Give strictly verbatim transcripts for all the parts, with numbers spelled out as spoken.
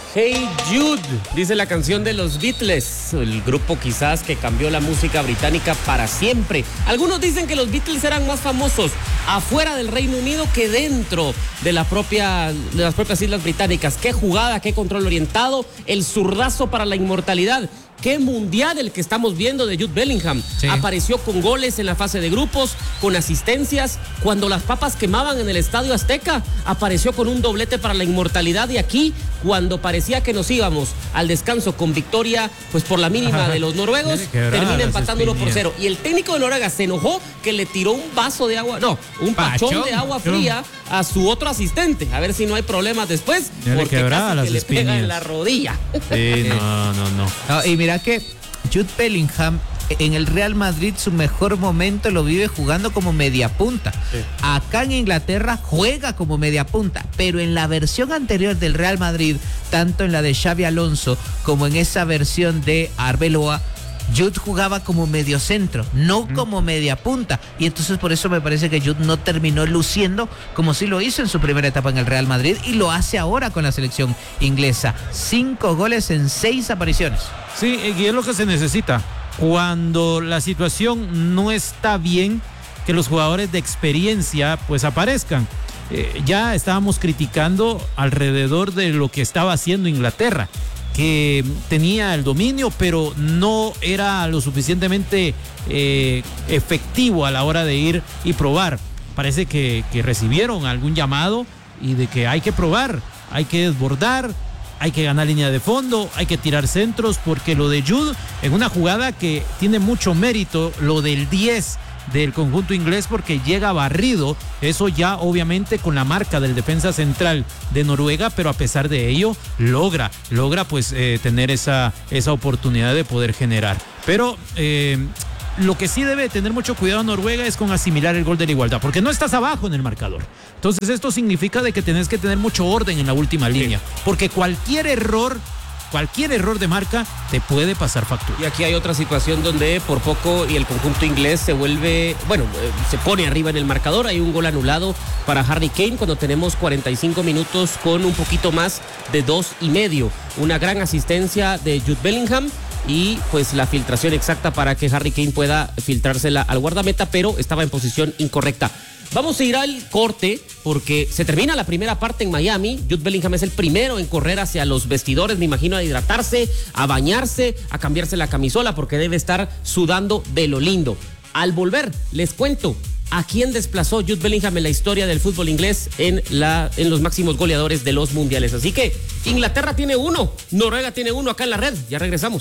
Hey Jude, dice la canción de los Beatles, el grupo quizás que cambió la música británica para siempre. Algunos dicen que los Beatles eran más famosos afuera del Reino Unido que dentro de, la propia, de las propias islas británicas. Qué jugada, qué control orientado, el zurdazo para la inmortalidad. Qué mundial el que estamos viendo de Jude Bellingham. Sí. Apareció con goles en la fase de grupos, con asistencias. Cuando las papas quemaban en el Estadio Azteca, apareció con un doblete para la inmortalidad. Y aquí, cuando parecía que nos íbamos al descanso con victoria, pues por la mínima de los noruegos, termina empatando uno por cero. Y el técnico de Noruega se enojó que le tiró un vaso de agua, no, un pachón, pachón de agua fría a su otro asistente. A ver si no hay problemas después, ya porque le casi las que le espinias. pega en la rodilla. Sí, no, no, no. no y mira que Jude Bellingham en el Real Madrid su mejor momento lo vive jugando como mediapunta. Sí. Acá en Inglaterra juega como mediapunta, pero en la versión anterior del Real Madrid, tanto en la de Xabi Alonso como en esa versión de Arbeloa, Jude jugaba como mediocentro, no mm. como mediapunta, y entonces por eso me parece que Jude no terminó luciendo como sí lo hizo en su primera etapa en el Real Madrid y lo hace ahora con la selección inglesa. Cinco goles en seis apariciones. Sí, y es lo que se necesita. Cuando la situación no está bien, que los jugadores de experiencia pues aparezcan. Eh, ya estábamos criticando alrededor de lo que estaba haciendo Inglaterra, que tenía el dominio, pero no era lo suficientemente eh, efectivo a la hora de ir y probar. Parece que, que recibieron algún llamado y de que hay que probar, hay que desbordar, hay que ganar línea de fondo, hay que tirar centros, porque lo de Jude, en una jugada que tiene mucho mérito, lo del diez del conjunto inglés, porque llega barrido, eso ya obviamente con la marca del defensa central de Noruega, pero a pesar de ello logra, logra pues eh, tener esa, esa oportunidad de poder generar. Pero eh, lo que sí debe tener mucho cuidado Noruega es con asimilar el gol de la igualdad, porque no estás abajo en el marcador. Entonces esto significa de que tenés que tener mucho orden en la última línea, porque cualquier error Cualquier error de marca te puede pasar factura. Y aquí hay otra situación donde por poco y el conjunto inglés se vuelve, bueno, eh, se pone arriba en el marcador. Hay un gol anulado para Harry Kane cuando tenemos cuarenta y cinco minutos con un poquito más de dos y medio. Una gran asistencia de Jude Bellingham y pues la filtración exacta para que Harry Kane pueda filtrársela al guardameta, pero estaba en posición incorrecta. Vamos a ir al corte porque se termina la primera parte en Miami. Jude Bellingham es el primero en correr hacia los vestidores, me imagino, a hidratarse, a bañarse, a cambiarse la camisola porque debe estar sudando de lo lindo. Al volver, les cuento a quién desplazó Jude Bellingham en la historia del fútbol inglés en, la, en los máximos goleadores de los mundiales. Así que Inglaterra tiene uno, Noruega tiene uno acá en la red. Ya regresamos.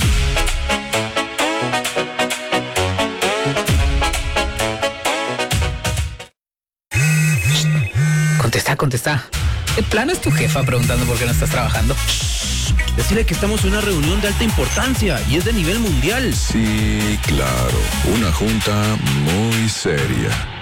Contesta, contesta. ¿De plano es tu jefa preguntando por qué no estás trabajando? Decirle que estamos en una reunión de alta importancia y es de nivel mundial. Sí, claro. Una junta muy seria.